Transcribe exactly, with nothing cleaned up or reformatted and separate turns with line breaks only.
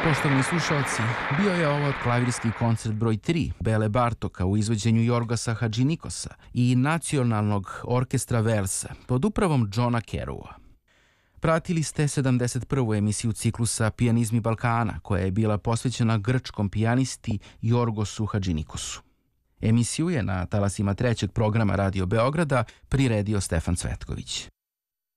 Poštovani slušalci, bio je ovo klavirski koncert broj tri Bele Bartoka u izvođenju Jorgosa Hadžinikosa i Nacionalnog orkestra Velsa pod upravom Johna Keroua. Pratili ste sedamdeset prvu emisiju ciklusa Pijanizmi Balkana, koja je bila posvećena grčkom pijanisti Jorgosu Hadžinikosu. Emisiju je na talasima trećeg programa Radio Beograda priredio Stefan Cvetković.